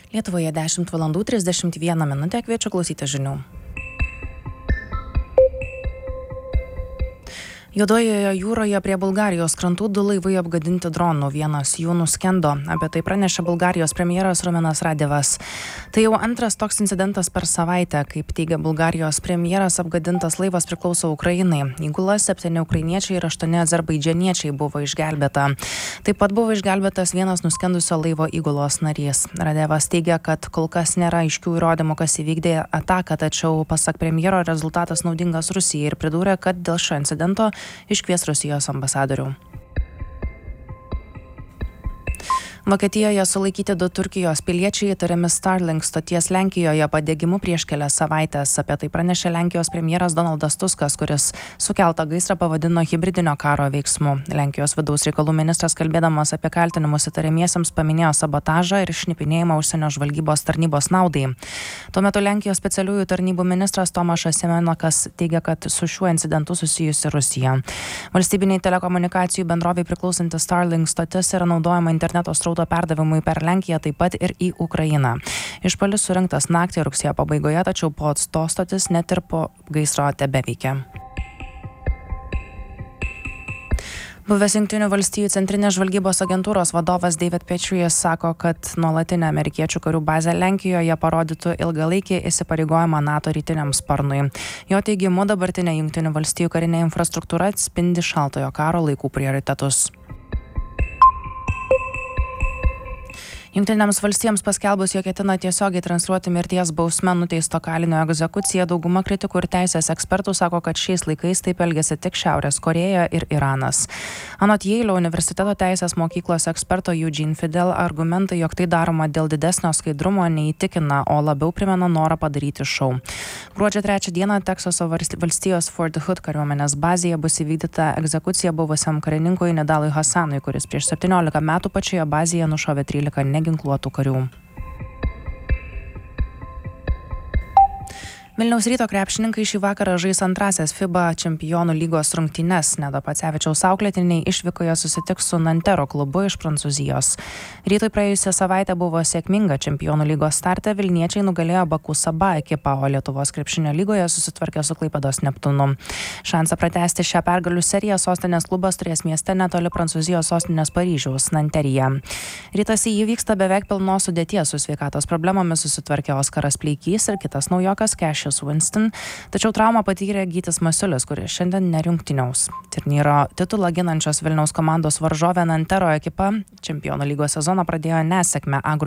Lietuvoje 10:31 kviečiu klausyti žinių. Juodojoje jūroje prie Bulgarijos krantų 2 laivai apgadinti dronų, vienas jų nuskendo. Apie tai pranešė Bulgarijos premjeras Rumenas Radevas. Tai jau antras toks incidentas per savaitę. Kaip teigia Bulgarijos premjeras, apgadintas laivas priklauso Ukrainai. Įgula 7 ukrainiečiai ir 8 azerbaidžianiečiai buvo išgelbėta. Taip pat buvo išgelbėtas vienas nuskendusio laivo įgulos narys. Radevas teigia, kad kol kas nėra aiškių įrodymų, kas įvykdė ataką, tačiau pasak premjero rezultatas naudingas Rusijai ir pridūrė, kad dėl šio incidento iškvies Rusijos ambasadorių. Vokietijoje sulaikyti 2 Turkijos piliečiai įtariami Starlink stoties Lenkijoje padegimu prieš kelias savaitės. Apie tai pranešė Lenkijos premjeras Donaldas Tuskas, kuris sukeltą gaisrą pavadino hibridinio karo veiksmu. Lenkijos vidaus reikalų ministras, kalbėdamas apie kaltinimus įtariamiesiems, paminėjo sabotažą ir šnipinėjimą užsienio žvalgybos tarnybos naudai. Tuo metu Lenkijos specialiųjų tarnybų ministras Tomašas Semenokas teigia, kad su šiuo incidentu susijusi Rusija. Valstybiniai telekomunikacijų bendrovei priklausanti Starlink stotis yra naudojama interneto srauto perdavimui per Lenkiją, taip pat ir į Ukrainą. Išpuolis surinktas naktį rugsėjo pabaigoje, tačiau po to stotis net ir po gaisro tebeveikia. Buvęs Jungtinių valstijų centrinės žvalgybos agentūros vadovas David Petraeus sako, kad nuolatinė amerikiečių karių bazė Lenkijoje parodytų ilgalaikį įsipareigojimą NATO rytiniam sparnui. Jo teigimu, dabartinė Jungtinių valstijų karinė infrastruktūra atspindi šaltojo karo laikų prioritetus. Jungtinėms valstijoms paskelbus, jog ketina tiesiogiai transliuoti mirties bausme nuteisto kalinio egzekuciją, dauguma kritikų ir teisės ekspertų sako, kad šiais laikais taip elgiasi tik Šiaurės Korėja ir Iranas. Anot Jeilio universiteto teisės mokyklos eksperto Eugene Fidel, argumentai, jog tai daroma dėl didesnio skaidrumo, neįtikina, o labiau primena norą padaryti šou. Gruodžio 3 dieną Teksaso valstijos Fort Hood kariuomenės bazėje bus įvykdyta egzekucija buvusiam karininkui Nidalui Hasanui, kuris prieš 17 metų pačioje bazėje nušovė 13 neginkluotų karių. Vilniaus Ryto krepšininkai šį vakarą žais antrąsias FIBA čempionų lygos rungtynes. Nedo Pacevičiaus auklėtiniai išvykoje susitiks su Nantero klubu iš Prancūzijos. Rytoj praėjusią savaitę buvo sėkminga čempionų lygos starte, vilniečiai nugalėjo Baku Saba ekipą, o Lietuvos krepšinio lygoje susitvarkė su Klaipėdos Neptūnu. Šansą pratęsti šią pergalių seriją sostinės klubas turės mieste netoli Prancūzijos sostinės Paryžiaus, Nanteryje. Rytas į jį vyksta beveik pilnos sudėties, su sveikatos problemomis susitvarkė Oskaras Pleikys ir kitas naujokas Cassius Winston, tačiau traumą patyrė Gytis Masiulis, kuris šiandien nerungtyniaus. Turnyro titulą ginančios Vilniaus komandos varžovė Nantero ekipa čempionų lygos sezoną pradėjo nesėkme A